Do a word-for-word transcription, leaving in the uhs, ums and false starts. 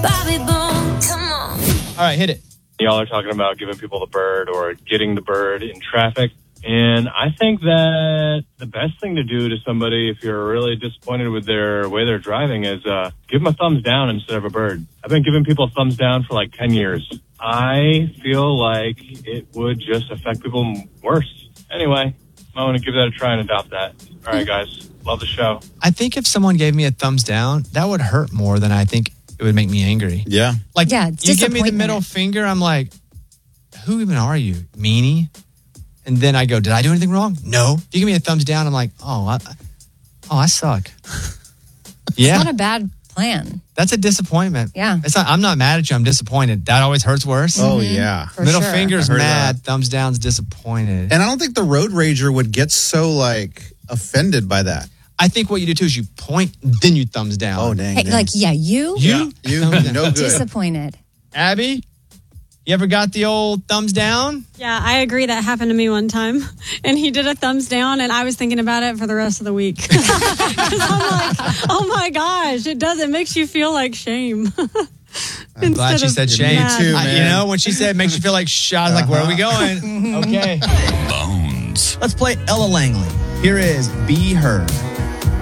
Bobby Bones. Come on. All right, hit it. Y'all are talking about giving people the bird or getting the bird in traffic. And I think that the best thing to do to somebody if you're really disappointed with their way they're driving is uh, give them a thumbs down instead of a bird. I've been giving people a thumbs down for like ten years. I feel like it would just affect people worse. Anyway, I want to give that a try and adopt that. All right, guys. Love the show. I think if someone gave me a thumbs down, that would hurt more than I think it would make me angry. Yeah. Like, Yeah, you give me the middle disappointment. finger, I'm like, who even are you? Meanie? And then I go, did I do anything wrong? No. If you give me a thumbs down, I'm like, oh, I, oh, I suck. Yeah. It's not a bad plan. That's a disappointment. Yeah. It's not, I'm not mad at you. I'm disappointed. That always hurts worse. Oh, yeah. For Middle sure. finger's I heard mad. Thumbs down's disappointed. And I don't think the road rager would get so, like, offended by that. I think what you do too is you point, then you thumbs down. Oh, dang. Hey, dang. like, yeah, you You? You, Thumbs down. no good. disappointed. Abby, you ever got the old thumbs down? Yeah, I agree. That happened to me one time. And he did a thumbs down, and I was thinking about it for the rest of the week. Because I'm like, oh my gosh, it does. It makes you feel like shame. I'm glad she said shame. mad. too, I- man. you know, when she said makes you feel like shot, I was like, where are we going? Okay. Bones. Let's play Ella Langley. Here is Be Heard.